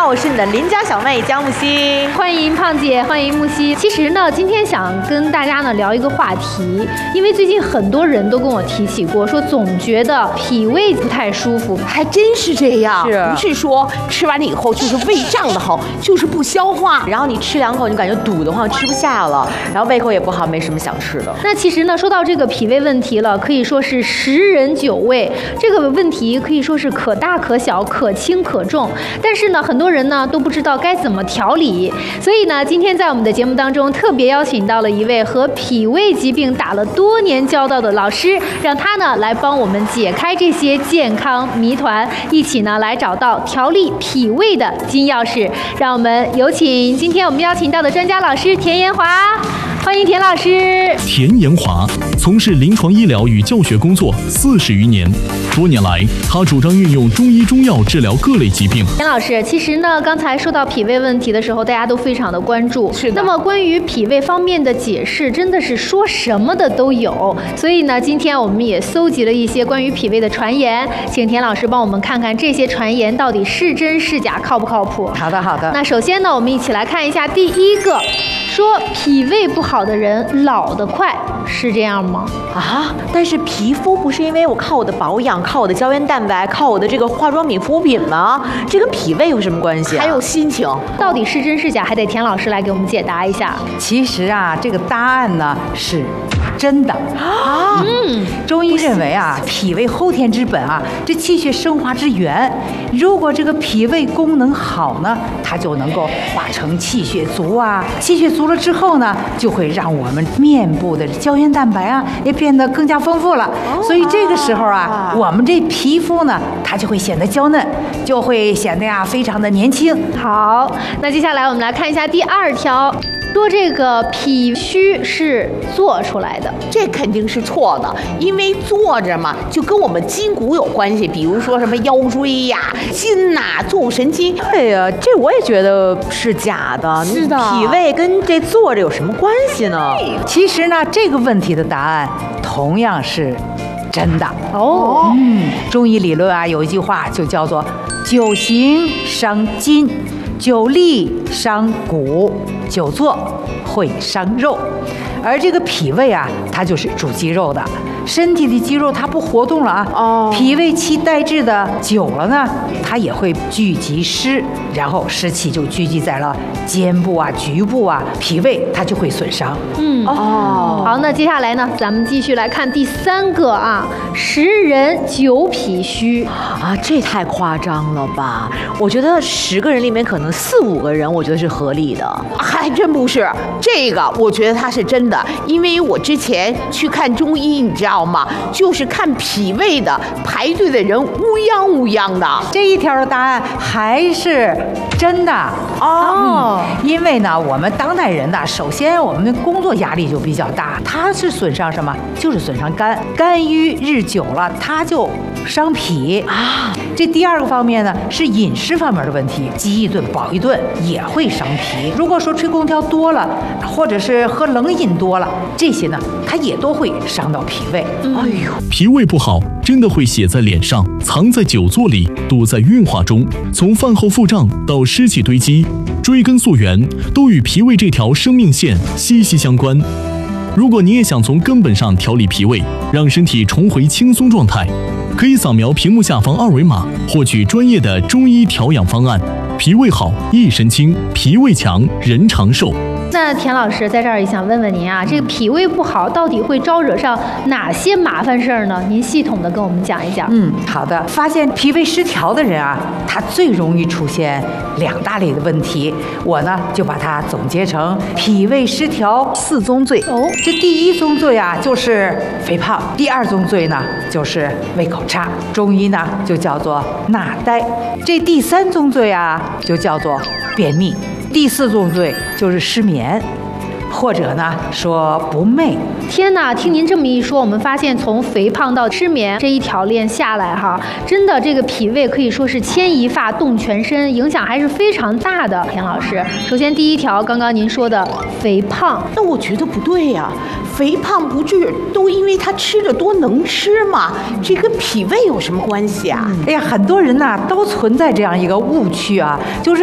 好，我是你的邻家小妹江木希， 欢迎胖姐，欢迎木希。其实呢，今天想跟大家呢聊一个话题，因为最近很多人都跟我提起过，说总觉得脾胃不太舒服， 还真是这样。不是说吃完了以后就是胃胀得慌，就是不消化， 然后你吃2口你感觉堵得慌，吃不下了，然后胃口也不好，没什么想吃的。 那其实呢，说到这个脾胃问题了，可以说是10人9胃，这个问题可以说是可大可小，可轻可重。但是呢，很多人呢都不知道该怎么调理，所以呢，今天在我们的节目当中特别邀请到了一位和脾胃疾病打了多年交道的老师，让他呢来帮我们解开这些健康谜团，一起呢来找到调理脾胃的金钥匙。让我们有请今天我们邀请到的专家老师田延华，欢迎田老师。 田延华从事临床医疗与教学工作40余年，多年来他主张运用中医中药治疗各类疾病。 田老师，其实呢，刚才说到脾胃问题的时候，大家都非常的关注。 是的。 那么关于脾胃方面的解释，真的是说什么的都有。所以呢，今天我们也搜集了一些关于脾胃的传言，请田老师帮我们看看这些传言到底是真是假，靠不靠谱？ 好的，好的。 那首先呢，我们一起来看一下第一个，说脾胃不好的人老得快，是这样吗？ 啊，但是皮肤不是因为我靠我的保养，靠我的胶原蛋白，靠我的这个化妆品、护肤品吗？这跟脾胃有什么关系啊？ 还有心情， 到底是真是假，还得田老师来给我们解答一下。 其实啊，这个答案呢是真的啊。中医认为啊，脾胃后天之本啊，这气血生化之源。如果这个脾胃功能好呢，它就能够化成气血足啊。气血足了之后呢，就会让我们面部的胶原蛋白啊也变得更加丰富了。所以这个时候啊，我们这皮肤呢，它就会显得娇嫩，就会显得呀非常的年轻。 好，那接下来我们来看一下第2条。说这个脾虚是做出来的， 这肯定是错的，因为坐着嘛，就跟我们筋骨有关系，比如说什么腰椎呀、筋呐、坐骨神经。 对呀，这我也觉得是假的。 是的， 脾胃跟这坐着有什么关系呢？ 其实呢，这个问题的答案同样是真的哦。 中医理论啊，有一句话就叫做“久行伤筋，久立伤骨，久坐会伤肉”。而这个脾胃啊，它就是主肌肉的，身体的肌肉它不活动了啊，脾胃气代谢的久了呢，它也会聚集湿，然后湿气就聚集在了肩部啊、局部啊，脾胃它就会损伤。 好，那接下来呢，咱们继续来看第3个啊，10人9脾虚啊，这太夸张了吧？我觉得10个人里面可能4、5个人，我觉得是合理的。 还真不是，这个我觉得它是真的，因为我之前去看中医，你知道吗？就是看脾胃的，排队的人乌泱乌泱的。 这一条的答案还是真的哦。因为呢，我们当代人呢，首先我们的工作压力就比较大，它是损伤什么？就是损伤肝，肝郁日久了，它就伤脾啊。这第2个方面呢，是饮食方面的问题，饥一顿饱一顿也会伤脾。如果说吹空调多了，或者是喝冷饮多了，这些呢，它也都会伤到脾胃。 哎呦，脾胃不好，真的会写在脸上，藏在久坐里，堵在运化中，从饭后腹胀到湿气堆积，追根溯源，都与脾胃这条生命线息息相关。如果你也想从根本上调理脾胃，让身体重回轻松状态，可以扫描屏幕下方2维码，获取专业的中医调养方案。脾胃好，一身轻；脾胃强，人长寿。 那田老师在这儿也想问问您啊，这个脾胃不好到底会招惹上哪些麻烦事儿呢？您系统的跟我们讲一讲。 好的。发现脾胃失调的人啊，他最容易出现2大类的问题，我呢就把它总结成脾胃失调4宗罪。这第1宗罪啊就是肥胖，第2宗罪呢就是胃口差，中医呢就叫做纳呆。这第3宗罪啊就叫做便秘，第4宗罪就是失眠，或者呢说不寐。 天哪，听您这么一说，我们发现从肥胖到失眠这一条链下来哈，真的这个脾胃可以说是牵一发动全身，影响还是非常大的。田老师，首先第1条，刚刚您说的肥胖， 那我觉得不对呀，肥胖不是都因为他吃的多能吃吗？这跟脾胃有什么关系啊？ 哎呀，很多人呐都存在这样一个误区啊，就是